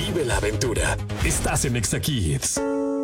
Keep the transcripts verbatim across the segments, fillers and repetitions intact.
Vive la aventura. Estás en Exa Kids.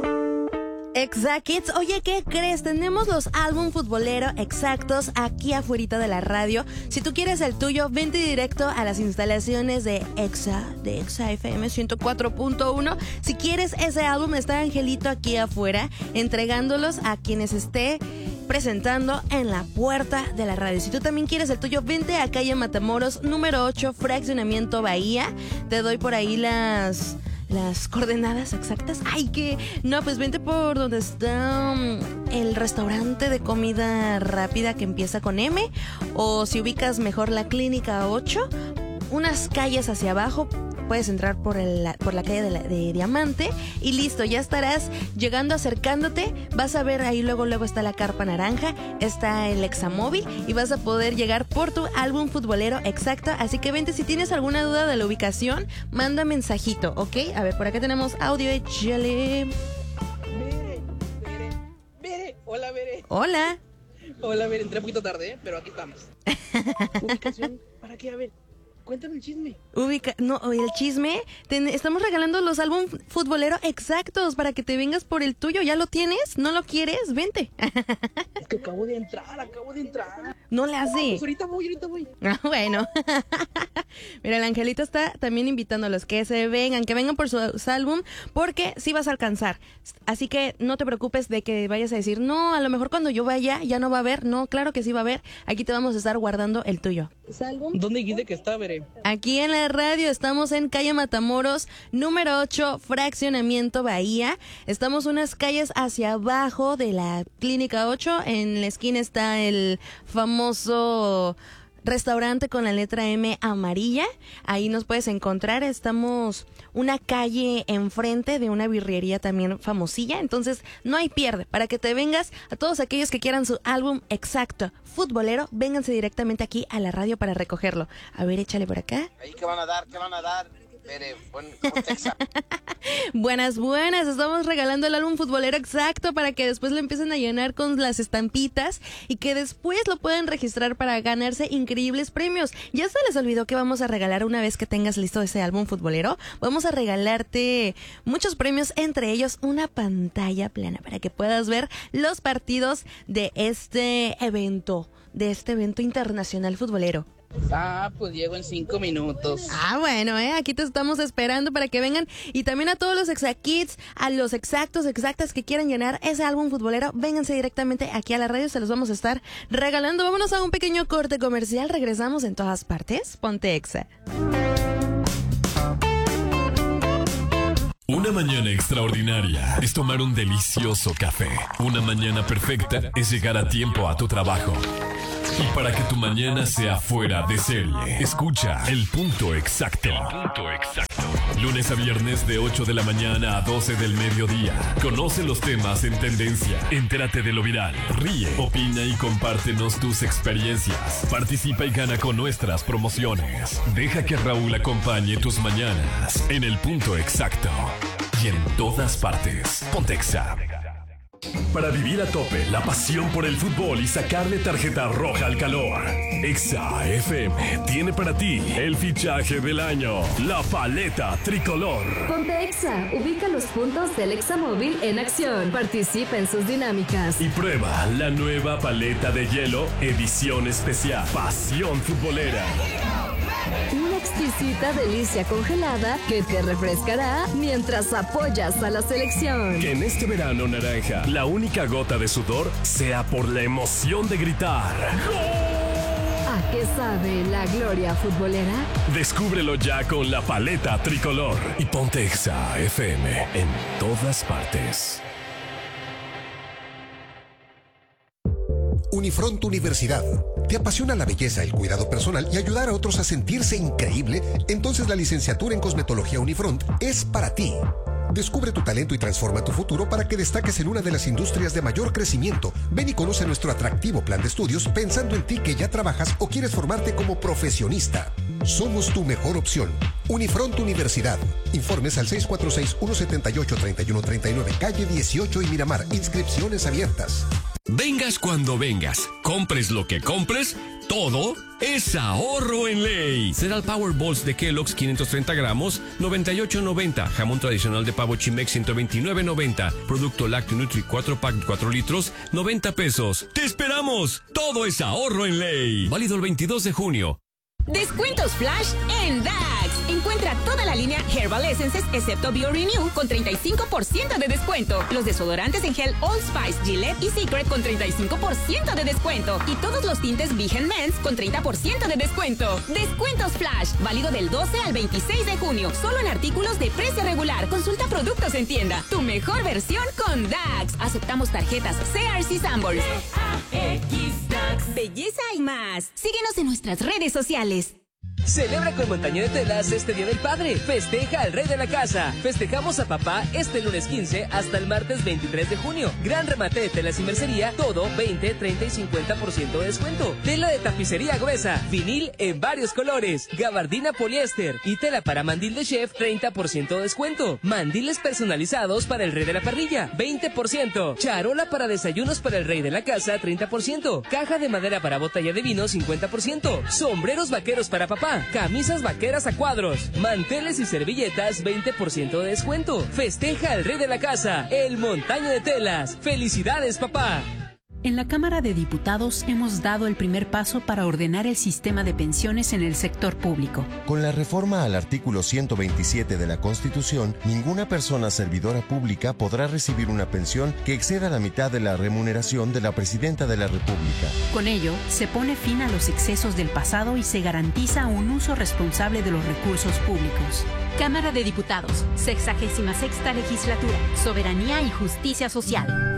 Exa Kids, oye, ¿qué crees? Tenemos los álbum futbolero exactos aquí afuera de la radio. Si tú quieres el tuyo, vente directo a las instalaciones de Exa, de Exa F M ciento cuatro punto uno. Si quieres ese álbum, está Angelito aquí afuera, entregándolos a quienes esté presentando en la puerta de la radio. Si tú también quieres el tuyo, vente a calle Matamoros, número ocho, Fraccionamiento Bahía. Te doy por ahí las... las coordenadas exactas. Ay, que no, pues vente por donde está um, el restaurante de comida rápida que empieza con M, o si ubicas mejor la Clínica ocho, unas calles hacia abajo. Puedes entrar por, el, por la calle de, la, de Diamante y listo, ya estarás llegando, acercándote. Vas a ver ahí luego, luego está la carpa naranja, está el Examóvil y vas a poder llegar por tu álbum futbolero exacto. Así que vente, si tienes alguna duda de la ubicación, manda mensajito, ¿ok? A ver, por acá tenemos audio, échale. Bere, Bere, Bere, hola Bere. Hola. Hola Bere, entré un poquito tarde, ¿eh? Pero aquí estamos. ¿Ubicación? ¿Para qué? A ver. Cuéntame el chisme. Ubica, no, el chisme. Ten, estamos regalando los álbum futbolero exactos para que te vengas por el tuyo. ¿Ya lo tienes? ¿No lo quieres? Vente. Es que acabo de entrar, acabo de entrar. No le hace. Pues ahorita voy, ahorita voy. Ah, bueno. Mira, el Angelito está también invitando a los que se vengan, que vengan por su, su álbum, porque sí vas a alcanzar. Así que no te preocupes de que vayas a decir, no, a lo mejor cuando yo vaya ya no va a haber. No, claro que sí va a haber. Aquí te vamos a estar guardando el tuyo. ¿Dónde dijiste que está, Bere? Aquí en la radio, estamos en calle Matamoros, número ocho, Fraccionamiento Bahía. Estamos unas calles hacia abajo de la Clínica ocho. En la esquina está el famoso restaurante con la letra M amarilla. Ahí nos puedes encontrar. Estamos una calle enfrente de una birrería también famosilla. Entonces no hay pierde. Para que te vengas, a todos aquellos que quieran su álbum exacto futbolero, vénganse directamente aquí a la radio para recogerlo. A ver, échale por acá. Ahí, ¿qué van a dar? ¿Qué van a dar? Bere, buen, buenas, buenas. Estamos regalando el álbum futbolero exacto para que después lo empiecen a llenar con las estampitas y que después lo puedan registrar para ganarse increíbles premios. ¿Ya se les olvidó que vamos a regalar una vez que tengas listo ese álbum futbolero? Vamos a regalarte muchos premios, entre ellos una pantalla plana para que puedas ver los partidos de este evento, de este evento internacional futbolero. Ah, pues llego en cinco minutos. Ah, bueno, eh, aquí te estamos esperando para que vengan. Y también a todos los Exa Kids, a los exactos, exactas que quieran llenar ese álbum futbolero, vénganse directamente aquí a la radio, se los vamos a estar regalando. Vámonos a un pequeño corte comercial, regresamos en todas partes. Ponte Exa. Una mañana extraordinaria es tomar un delicioso café. Una mañana perfecta es llegar a tiempo a tu trabajo. Y para que tu mañana sea fuera de serie, escucha El Punto Exacto. El Punto Exacto. Lunes a viernes de ocho de la mañana a doce del mediodía. Conoce los temas en tendencia. Entérate de lo viral. Ríe, opina y compártenos tus experiencias. Participa y gana con nuestras promociones. Deja que Raúl acompañe tus mañanas en El Punto Exacto. Y en todas partes. Ponte Exa. Para vivir a tope la pasión por el fútbol y sacarle tarjeta roja al calor, Exa F M tiene para ti el fichaje del año, la paleta tricolor. Ponte Exa, ubica los puntos del Examóvil en acción, participa en sus dinámicas y prueba la nueva paleta de hielo edición especial, Pasión Futbolera. Una exquisita delicia congelada que te refrescará mientras apoyas a la selección. Que en este verano naranja, la única gota de sudor sea por la emoción de gritar ¡Gol! ¿A qué sabe la gloria futbolera? Descúbrelo ya con la paleta tricolor. Y ponte Exa F M en todas partes. Unifront Universidad. ¿Te apasiona la belleza, el cuidado personal y ayudar a otros a sentirse increíble? Entonces la licenciatura en Cosmetología Unifront es para ti. Descubre tu talento y transforma tu futuro para que destaques en una de las industrias de mayor crecimiento. Ven y conoce nuestro atractivo plan de estudios pensando en ti que ya trabajas o quieres formarte como profesionista. Somos tu mejor opción. Unifront Universidad. Informes al seis cuatro seis, uno siete ocho, tres uno tres nueve, calle dieciocho y Miramar. Inscripciones abiertas. Vengas cuando vengas, compres lo que compres, todo es ahorro en ley. Cereal Power Balls de Kellogg's quinientos treinta gramos, noventa y ocho noventa. Jamón tradicional de pavo Chimex ciento veintinueve noventa. Producto lácteo Nutri cuatro pack cuatro litros, noventa pesos. ¡Te esperamos! Todo es ahorro en ley. Válido el veintidós de junio. Descuentos Flash en D A X. Encuentra toda la línea Herbal Essences excepto BioRenew con treinta y cinco por ciento de descuento. Los desodorantes en gel Old Spice, Gillette y Secret con treinta y cinco por ciento de descuento. Y todos los tintes Vegan Men's con treinta por ciento de descuento. Descuentos Flash. Válido del doce al veintiséis de junio. Solo en artículos de precio regular. Consulta productos en tienda. Tu mejor versión con D A X. Aceptamos tarjetas C R C Sanborns. D A X D A X. Belleza y más. Síguenos en nuestras redes sociales. Celebra con Montaña de Telas este Día del Padre. Festeja al Rey de la Casa. Festejamos a papá este lunes quince hasta el martes veintitrés de junio. Gran remate de telas y mercería. Todo veinte, treinta y cincuenta por ciento de descuento. Tela de tapicería gruesa. Vinil en varios colores. Gabardina poliéster. Y tela para mandil de chef. treinta por ciento de descuento. Mandiles personalizados para el Rey de la Parrilla. veinte por ciento. Charola para desayunos para el Rey de la Casa. treinta por ciento. Caja de madera para botella de vino. cincuenta por ciento. Sombreros vaqueros para papá. Camisas vaqueras a cuadros, manteles y servilletas, veinte por ciento de descuento. Festeja al Rey de la Casa, el Montaña de Telas. ¡Felicidades, papá! En la Cámara de Diputados hemos dado el primer paso para ordenar el sistema de pensiones en el sector público. Con la reforma al artículo ciento veintisiete de la Constitución, ninguna persona servidora pública podrá recibir una pensión que exceda la mitad de la remuneración de la Presidenta de la República. Con ello, se pone fin a los excesos del pasado y se garantiza un uso responsable de los recursos públicos. Cámara de Diputados, sexagésima sexta legislatura, soberanía y justicia social.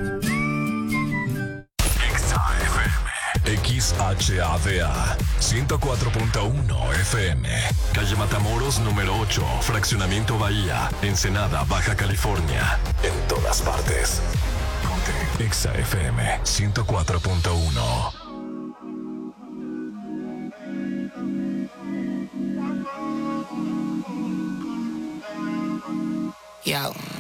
X H A D A ciento cuatro punto uno F M, calle Matamoros número ocho, Fraccionamiento Bahía, Ensenada, Baja California. En todas partes. Ponte Exa F M ciento cuatro punto uno. Yo.